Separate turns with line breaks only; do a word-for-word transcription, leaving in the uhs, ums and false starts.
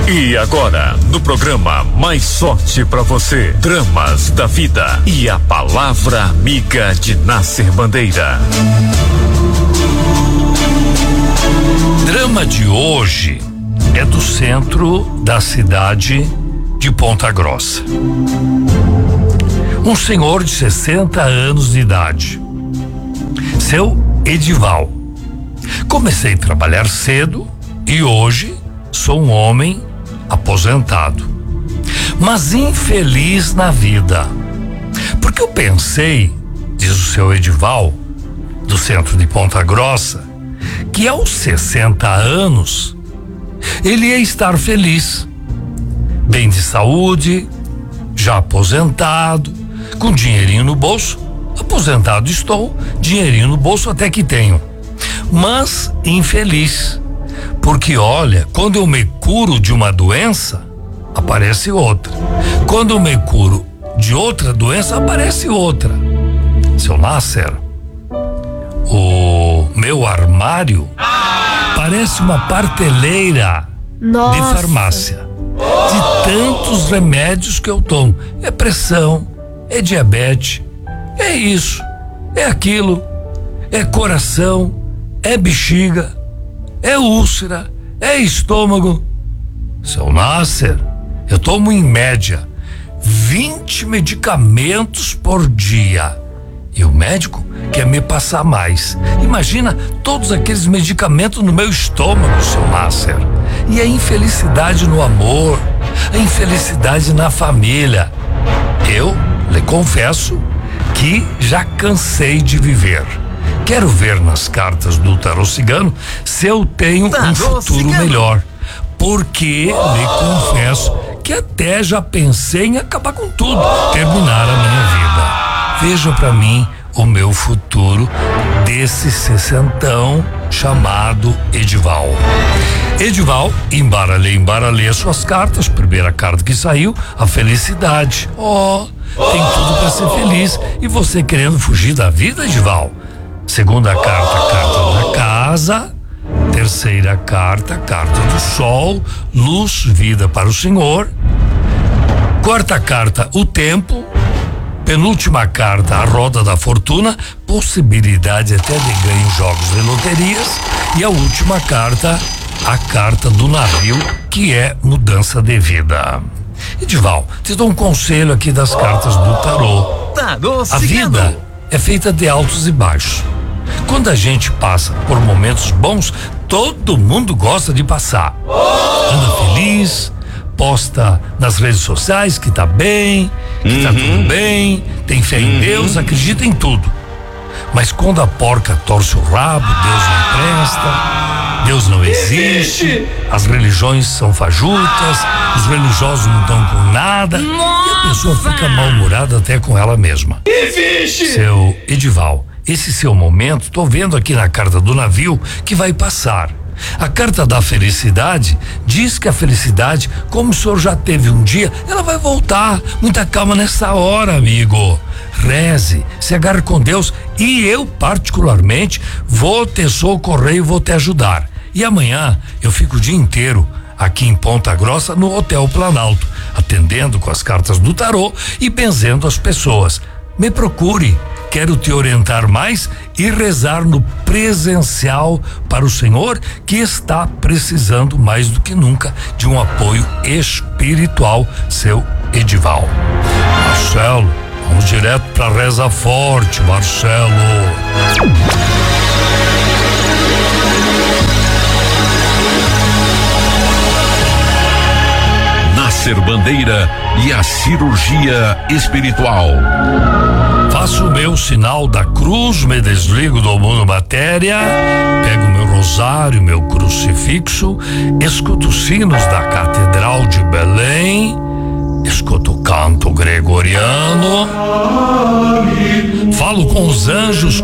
E agora, no programa Mais Sorte pra Você, Dramas da Vida e a Palavra Amiga de Nasser Bandeira.
Drama de hoje é do centro da cidade de Ponta Grossa. Um senhor de sessenta anos de idade, seu Edival. Comecei a trabalhar cedo e hoje sou um homem aposentado, mas infeliz na vida, porque eu pensei, diz o seu Edival, do centro de Ponta Grossa, que aos sessenta anos ele ia estar feliz, bem de saúde, já aposentado, com dinheirinho no bolso. Aposentado estou, dinheirinho no bolso até que tenho, mas infeliz, porque olha, quando eu me curo de uma doença, aparece outra. Quando eu me curo de outra doença, aparece outra. Seu Nasser, o meu armário parece uma parteleira
Nossa.
de farmácia, de tantos remédios que eu tomo. É pressão, é diabetes, é isso, é aquilo, é coração, é bexiga, é úlcera, é estômago. Seu Nasser, eu tomo em média vinte medicamentos por dia e o médico quer me passar mais. Imagina todos aqueles medicamentos no meu estômago, seu Nasser. E a infelicidade no amor, a infelicidade na família. Eu lhe confesso que já cansei de viver. Quero ver nas cartas do tarô cigano se eu tenho
Tarô
um futuro
cigano.
melhor. Porque oh. lhe confesso que até já pensei em acabar com tudo, terminar a minha vida. Veja pra mim o meu futuro desse sessentão chamado Edival. Edival, embaralhei, embaralhei as suas cartas. Primeira carta que saiu, a felicidade. Oh, tem tudo pra ser feliz. E você querendo fugir da vida, Edival? Segunda carta, carta da casa. Terceira carta, carta do sol, luz, vida para o senhor. Quarta carta, o tempo. Penúltima carta, a roda da fortuna, possibilidade até de ganho em jogos e loterias. E a última carta, a carta do navio, que é mudança de vida. Edival, te dou um conselho aqui das cartas do tarô.
Tarô
A vida é feita de altos e baixos. Quando a gente passa por momentos bons, todo mundo gosta de passar. Anda feliz, posta nas redes sociais que tá bem, que uhum. tá tudo bem, tem fé em uhum. Deus, acredita em tudo. Mas quando a porca torce o rabo, Deus não presta, Deus não existe, as religiões são fajutas, os religiosos não estão com nada, e a pessoa fica mal-humorada até com ela mesma. Seu Edival, esse seu momento, tô vendo aqui na carta do navio que vai passar. A carta da felicidade diz que a felicidade, como o senhor já teve um dia, ela vai voltar. Muita calma nessa hora, amigo. Reze, se agarre com Deus e eu, particularmente, vou te socorrer e vou te ajudar. E amanhã eu fico o dia inteiro aqui em Ponta Grossa, no Hotel Planalto, atendendo com as cartas do tarô e benzendo as pessoas. Me procure. Quero te orientar mais e rezar no presencial para o senhor que está precisando mais do que nunca de um apoio espiritual, seu Edival. Marcelo, vamos direto para reza forte, Marcelo.
Nasser Bandeira e a cirurgia espiritual.
Faço o meu sinal da cruz, me desligo do mundo matéria, pego meu rosário, meu crucifixo, escuto os sinos da Catedral de Belém, escuto o canto gregoriano, falo com os anjos